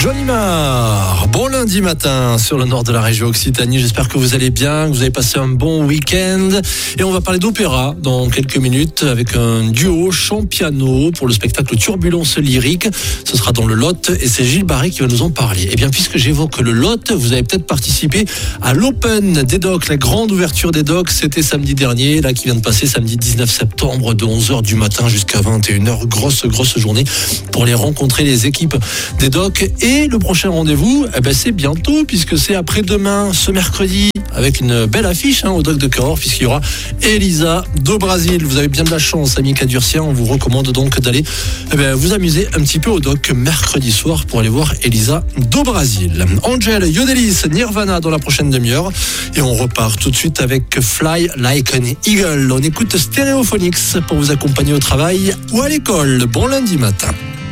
Johnny Marr, bon lundi matin sur le nord de la région Occitanie. J'espère que vous allez bien, que vous avez passé un bon week-end. Et on va parler d'opéra dans quelques minutes avec un duo chant-piano pour le spectacle Turbulence lyrique. Ce sera dans le Lot et c'est Gilles Barré qui va nous en parler. Et bien, puisque j'évoque le Lot, vous avez peut-être participé à l'Open des Docks, la grande ouverture des Docks. C'était samedi dernier, là qui vient de passer, samedi 19 septembre de 11h du matin jusqu'à 21h. Grosse journée pour aller rencontrer les équipes des Docks. Et le prochain rendez-vous, c'est bientôt, puisque c'est après-demain, ce mercredi, avec une belle affiche au Dock de Cahors, puisqu'il y aura Elisa do Brasil. Vous avez bien de la chance, amis cadurciens. On vous recommande donc d'aller vous amuser un petit peu au Dock mercredi soir pour aller voir Elisa do Brasil. Angel, Yodelis, Nirvana dans la prochaine demi-heure. Et on repart tout de suite avec Fly Like an Eagle. On écoute Stereophonics pour vous accompagner au travail ou à l'école. Bon lundi matin.